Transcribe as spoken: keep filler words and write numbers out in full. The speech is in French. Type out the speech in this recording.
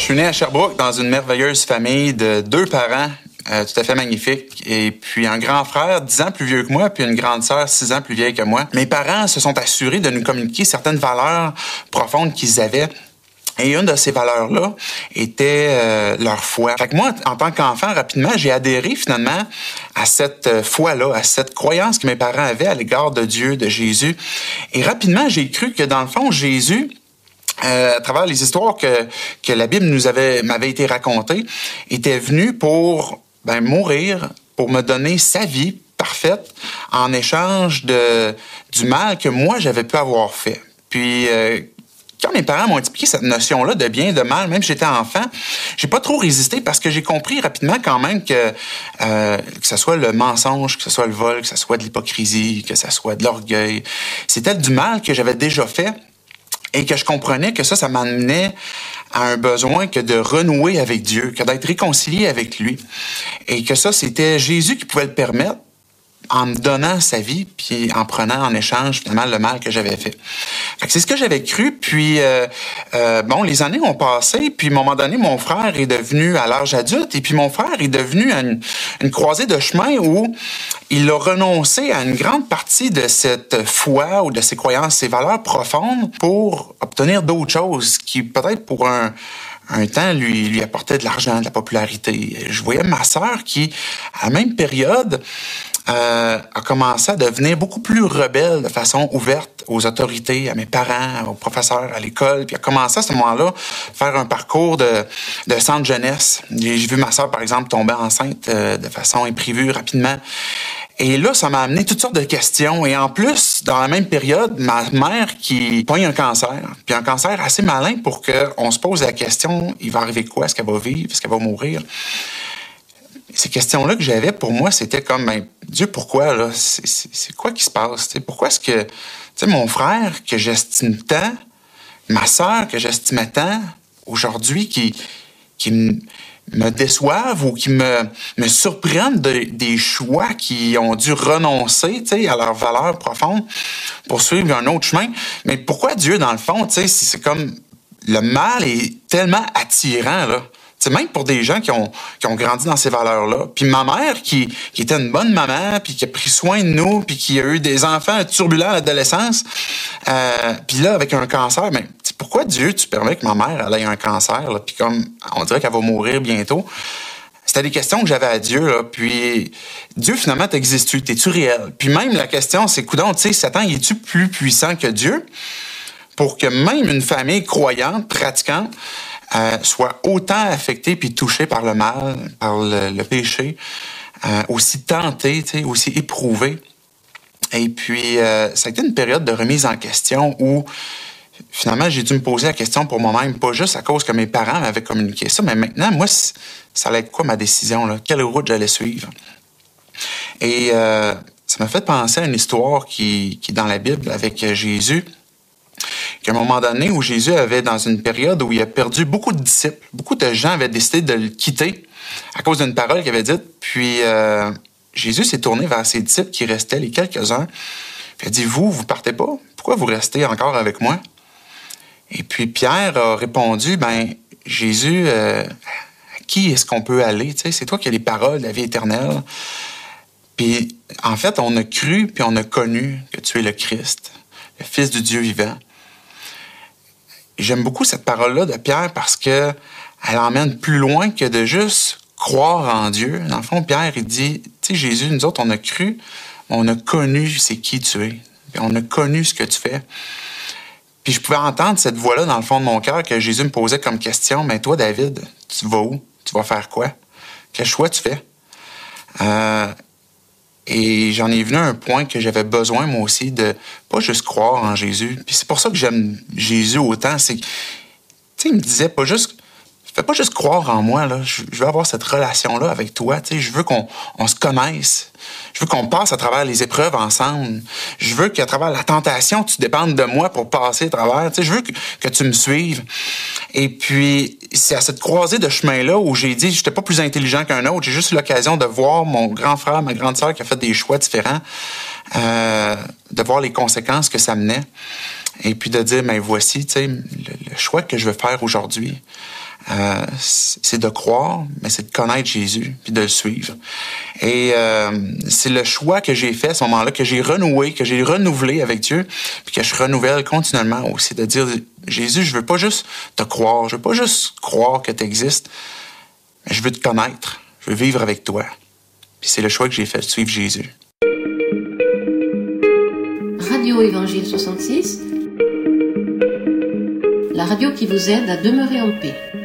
suis né à Sherbrooke dans une merveilleuse famille de deux parents euh, tout à fait magnifiques et puis un grand frère dix ans plus vieux que moi puis une grande sœur six ans plus vieille que moi. Mes parents se sont assurés de nous communiquer certaines valeurs profondes qu'ils avaient. Et une de ces valeurs-là était euh, leur foi. Fait que moi, en tant qu'enfant, rapidement, j'ai adhéré finalement à cette foi-là, à cette croyance que mes parents avaient à l'égard de Dieu, de Jésus. Et rapidement, j'ai cru que dans le fond, Jésus, euh, à travers les histoires que que la Bible nous avait m'avait été racontée, était venu pour ben mourir, pour me donner sa vie parfaite en échange de du mal que moi j'avais pu avoir fait. Puis euh, quand mes parents m'ont expliqué cette notion-là de bien et de mal, même si j'étais enfant, j'ai pas trop résisté parce que j'ai compris rapidement quand même que euh, que ce soit le mensonge, que ce soit le vol, que ce soit de l'hypocrisie, que ce soit de l'orgueil, c'était du mal que j'avais déjà fait et que je comprenais que ça, ça m'amenait à un besoin que de renouer avec Dieu, que d'être réconcilié avec lui. Et que ça, c'était Jésus qui pouvait le permettre en me donnant sa vie, puis en prenant en échange, finalement, le mal que j'avais fait. Fait que c'est ce que j'avais cru, puis euh, euh, bon, les années ont passé, puis à un moment donné, mon frère est devenu à l'âge adulte, et puis mon frère est devenu à une, une croisée de chemin où il a renoncé à une grande partie de cette foi ou de ses croyances, ses valeurs profondes pour obtenir d'autres choses qui, peut-être pour un un temps, lui, lui apportait de l'argent, de la popularité. Je voyais ma sœur qui, à la même période, euh, a commencé à devenir beaucoup plus rebelle de façon ouverte aux autorités, à mes parents, aux professeurs, à l'école. Puis a commencé à ce moment-là faire un parcours de, de centre jeunesse. J'ai, j'ai vu ma sœur, par exemple, tomber enceinte euh, de façon imprévue rapidement. Et là, ça m'a amené toutes sortes de questions. Et en plus, dans la même période, ma mère qui pogne un cancer, puis un cancer assez malin pour qu'on se pose la question, il va arriver quoi? Est-ce qu'elle va vivre? Est-ce qu'elle va mourir? Ces questions-là que j'avais, pour moi, c'était comme, ben, Dieu, pourquoi, là? C'est, c'est, c'est quoi qui se passe? T'sais, pourquoi est-ce que, tu sais, mon frère, que j'estime tant, ma sœur, que j'estimais tant, aujourd'hui, qui, qui me... me déçoivent ou qui me, me surprennent de, des choix qui ont dû renoncer, tu sais, à leurs valeurs profondes pour suivre un autre chemin. Mais pourquoi Dieu, dans le fond, tu sais, c'est comme le mal est tellement attirant, là. C'est même pour des gens qui ont qui ont grandi dans ces valeurs-là. Puis ma mère, qui qui était une bonne maman, puis qui a pris soin de nous, puis qui a eu des enfants turbulents à l'adolescence, euh, puis là, avec un cancer, ben, pourquoi Dieu, tu permets que ma mère elle ait un cancer, là, puis comme on dirait qu'elle va mourir bientôt? C'était des questions que j'avais à Dieu, là. Puis Dieu, finalement, t'existes-tu? T'es-tu réel? Puis même la question, c'est, coudonc, tu sais, Satan, il est-tu plus puissant que Dieu pour que même une famille croyante, pratiquante, Euh, soit autant affecté puis touché par le mal, par le, le péché, euh, aussi tenté, tu sais, aussi éprouvé. Et puis, euh, ça a été une période de remise en question où, finalement, j'ai dû me poser la question pour moi-même, pas juste à cause que mes parents m'avaient communiqué ça, mais maintenant, moi, ça allait être quoi ma décision, là? Quelle route j'allais suivre? Et euh, ça m'a fait penser à une histoire qui, qui est dans la Bible avec Jésus, qu'à un moment donné où Jésus avait, dans une période où il a perdu beaucoup de disciples, beaucoup de gens avaient décidé de le quitter à cause d'une parole qu'il avait dite. Puis euh, Jésus s'est tourné vers ses disciples qui restaient, les quelques-uns. Il a dit, vous, vous partez pas? Pourquoi vous restez encore avec moi? Et puis Pierre a répondu, ben Jésus, euh, à qui est-ce qu'on peut aller? Tu sais, c'est toi qui as les paroles de la vie éternelle. Puis en fait, on a cru puis on a connu que tu es le Christ, le Fils du Dieu vivant. J'aime beaucoup cette parole-là de Pierre parce que elle emmène plus loin que de juste croire en Dieu. Dans le fond, Pierre, il dit, tu sais, Jésus, nous autres, on a cru, on a connu c'est qui tu es. Puis on a connu ce que tu fais. Puis je pouvais entendre cette voix-là dans le fond de mon cœur que Jésus me posait comme question, mais toi, David, tu vas où? Tu vas faire quoi? Quel choix tu fais? Euh, Et j'en ai venu à un point que j'avais besoin, moi aussi, de pas juste croire en Jésus. Puis c'est pour ça que j'aime Jésus autant. C'est, tu sais, il me disait pas juste, fais pas juste croire en moi, là. Je, je veux avoir cette relation-là avec toi. Tu sais, je veux qu'on on se connaisse. Je veux qu'on passe à travers les épreuves ensemble. Je veux qu'à travers la tentation, tu dépendes de moi pour passer à travers. Tu sais, je veux que, que tu me suives. Et puis, c'est à cette croisée de chemin-là où j'ai dit, j'étais pas plus intelligent qu'un autre. J'ai juste eu l'occasion de voir mon grand frère, ma grande sœur qui a fait des choix différents, euh, de voir les conséquences que ça menait. Et puis de dire, mais voici, tu sais, le, le choix que je veux faire aujourd'hui. Euh, c'est de croire, mais c'est de connaître Jésus puis de le suivre. Et euh, c'est le choix que j'ai fait à ce moment-là, que j'ai renoué, que j'ai renouvelé avec Dieu, puis que je renouvelle continuellement aussi, de dire, Jésus, je veux pas juste te croire, je veux pas juste croire que tu existes, mais je veux te connaître, je veux vivre avec toi. Puis c'est le choix que j'ai fait, de suivre Jésus. Radio Évangile soixante-six, la radio qui vous aide à demeurer en paix.